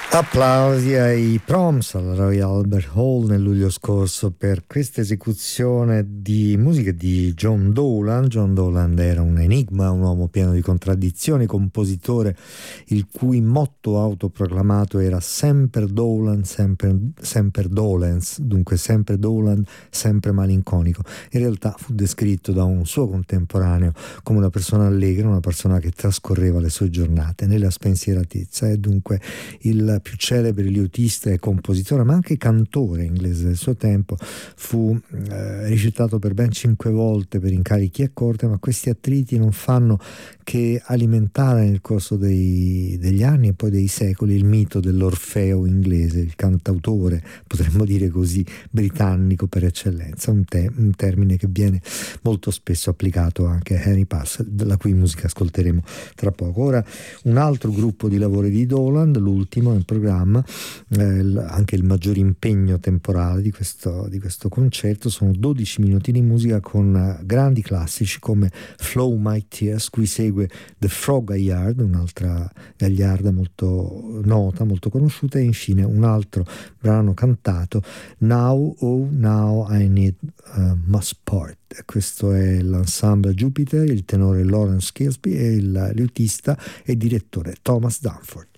Applausi ai Proms alla Royal Albert Hall nel luglio scorso per questa esecuzione di musica di John Dowland. John Dowland era un enigma, un uomo pieno di contraddizioni, compositore il cui motto autoproclamato era Semper Dowland, semper dolens, dunque sempre Dowland, sempre malinconico. In realtà fu descritto da un suo contemporaneo come una persona allegra, una persona che trascorreva le sue giornate nella spensieratezza, e dunque il più celebre liutista e compositore, ma anche cantore inglese del suo tempo. Fu ricettato per ben 5 volte per incarichi a corte, ma questi attriti non fanno che alimentare nel corso degli anni e poi dei secoli il mito dell'Orfeo inglese, il cantautore, potremmo dire così, britannico per eccellenza, un termine che viene molto spesso applicato anche a Henry Purcell, la cui musica ascolteremo tra poco. Ora, un altro gruppo di lavori di Dowland, l'ultimo in programma, anche il maggior impegno temporale di questo concerto, sono 12 minuti di musica con grandi classici come Flow My Tears, cui segue The Frog Gaillard, un'altra gagliarda molto nota, molto conosciuta, e infine un altro brano cantato, Now Oh Now I Need Must Part. Questo è l'ensemble Jupiter, il tenore Lawrence Kilsby e il liutista e direttore Thomas Dunford.